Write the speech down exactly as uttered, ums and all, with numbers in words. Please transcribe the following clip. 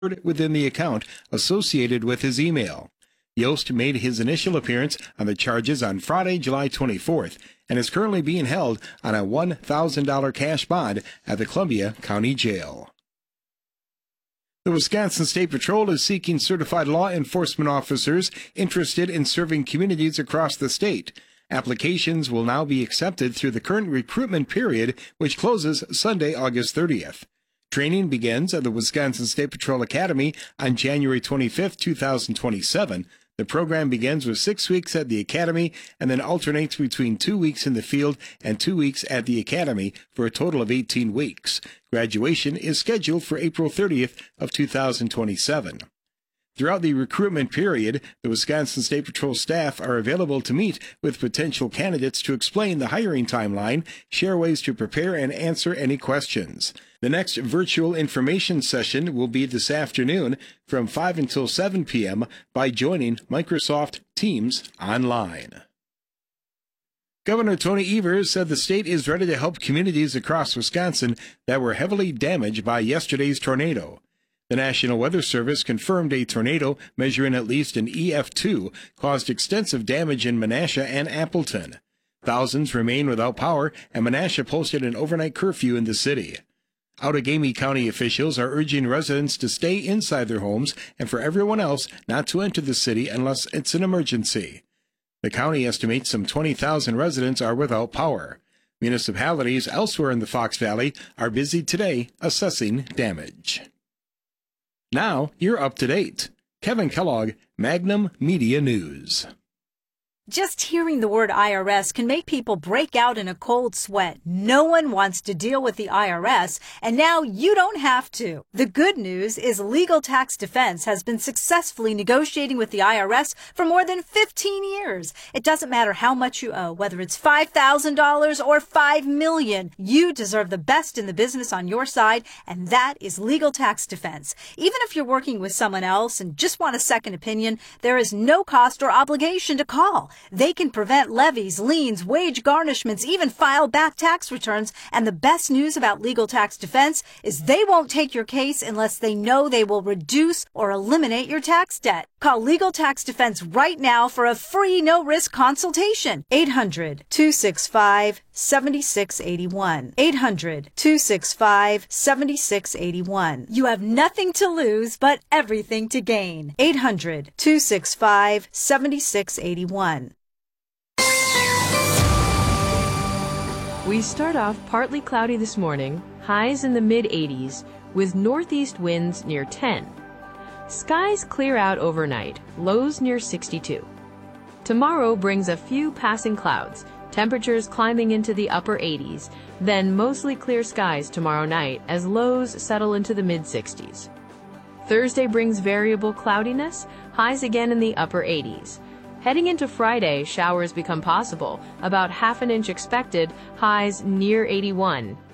within the account associated with his email. Yost made his initial appearance on the charges on Friday, July twenty-fourth, and is currently being held on a one thousand dollars cash bond at the Columbia County Jail. The Wisconsin State Patrol is seeking certified law enforcement officers interested in serving communities across the state. Applications will now be accepted through the current recruitment period, which closes Sunday, August thirtieth. Training begins at the Wisconsin State Patrol Academy on January twenty-fifth, two thousand twenty-seven. The program begins with six weeks at the Academy and then alternates between two weeks in the field and two weeks at the Academy for a total of eighteen weeks. Graduation is scheduled for April thirtieth of two thousand twenty-seven. Throughout the recruitment period, the Wisconsin State Patrol staff are available to meet with potential candidates to explain the hiring timeline, share ways to prepare, and answer any questions. The next virtual information session will be this afternoon from five until seven p.m. by joining Microsoft Teams online. Governor Tony Evers said the state is ready to help communities across Wisconsin that were heavily damaged by yesterday's tornado. The National Weather Service confirmed a tornado measuring at least an E F two caused extensive damage in Menasha and Appleton. Thousands remain without power, and Menasha posted an overnight curfew in the city. Outagamie County officials are urging residents to stay inside their homes and for everyone else not to enter the city unless it's an emergency. The county estimates some twenty thousand residents are without power. Municipalities elsewhere in the Fox Valley are busy today assessing damage. Now you're up to date. Kevin Kellogg, Magnum Media News. Just hearing the word I R S can make people break out in a cold sweat. No one wants to deal with the I R S, and now you don't have to. The good news is Legal Tax Defense has been successfully negotiating with the I R S for more than fifteen years. It doesn't matter how much you owe, whether it's five thousand dollars or five million dollars. You deserve the best in the business on your side, and that is Legal Tax Defense. Even if you're working with someone else and just want a second opinion, there is no cost or obligation to call. They can prevent levies, liens, wage garnishments, even file back tax returns. And the best news about Legal Tax Defense is they won't take your case unless they know they will reduce or eliminate your tax debt. Call Legal Tax Defense right now for a free no-risk consultation. eight hundred, two six five, seven six eight one. eight hundred, two six five, seven six eight one. You have nothing to lose but everything to gain. eight hundred, two six five, seven six eight one. We start off partly cloudy this morning, highs in the mid eighties, with northeast winds near ten. Skies clear out overnight, lows near sixty-two. Tomorrow brings a few passing clouds, temperatures climbing into the upper eighties, then mostly clear skies tomorrow night as lows settle into the mid sixties. Thursday brings variable cloudiness, highs again in the upper eighties. Heading into Friday, showers become possible, about half an inch expected, highs near eighty-one.